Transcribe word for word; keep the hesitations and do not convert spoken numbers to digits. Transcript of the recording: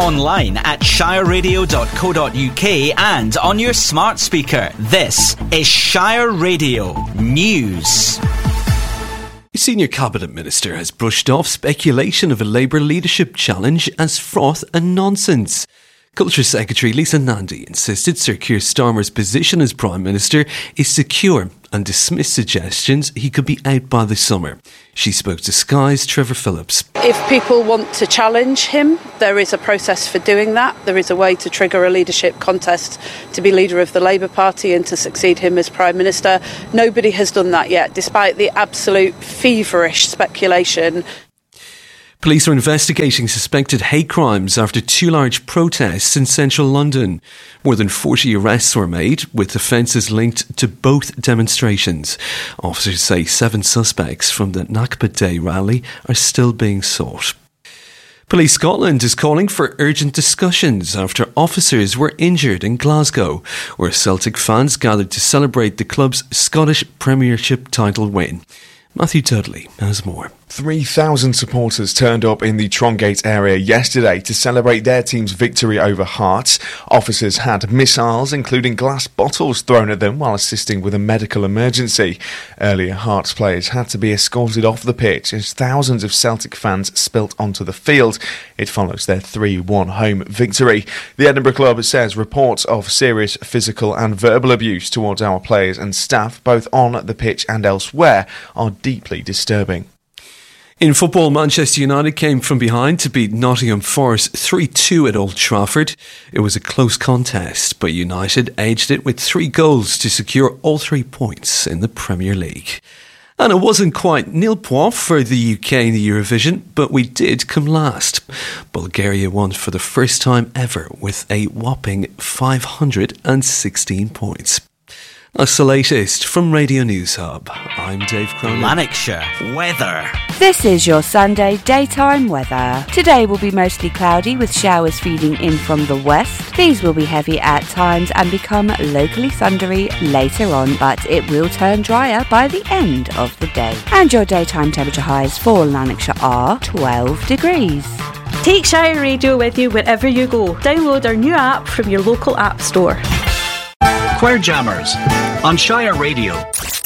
online at shire radio dot co dot uk and on your smart speaker. This is Shire Radio News. A senior cabinet minister has brushed off speculation of a Labour leadership challenge as froth and nonsense. Culture Secretary Lisa Nandy insisted Sir Keir Starmer's position as Prime Minister is secure and dismissed suggestions he could be out by the summer. She spoke to Sky's Trevor Phillips. If people want to challenge him, there is a process for doing that. There is a way to trigger a leadership contest to be leader of the Labour Party and to succeed him as Prime Minister. Nobody has done that yet, despite the absolute feverish speculation. Police are investigating suspected hate crimes after two large protests in central London. More than forty arrests were made, with offences linked to both demonstrations. Officers say seven suspects from the Nakba Day rally are still being sought. Police Scotland is calling for urgent discussions after officers were injured in Glasgow, where Celtic fans gathered to celebrate the club's Scottish Premiership title win. Matthew Dudley has more. three thousand supporters turned up in the Trongate area yesterday to celebrate their team's victory over Hearts. Officers had missiles, including glass bottles, thrown at them while assisting with a medical emergency. Earlier, Hearts players had to be escorted off the pitch as thousands of Celtic fans spilt onto the field. It follows their three one home victory. The Edinburgh club says reports of serious physical and verbal abuse towards our players and staff, both on the pitch and elsewhere, are deeply disturbing. In football, Manchester United came from behind to beat Nottingham Forest three two at Old Trafford. It was a close contest, but United edged it with three goals to secure all three points in the Premier League. And it wasn't quite nil point for the U K in the Eurovision, but we did come last. Bulgaria won for the first time ever with a whopping five hundred sixteen points. That's the latest from Radio News Hub. I'm Dave Cronin. Lanarkshire weather. This is your Sunday daytime weather. Today will be mostly cloudy with showers feeding in from the west. These will be heavy at times and become locally thundery later on, but it will turn drier by the end of the day. And your daytime temperature highs for Lanarkshire are twelve degrees. Take Shire Radio with you wherever you go. Download our new app from your local app store. Queer Jammers on Shire Radio.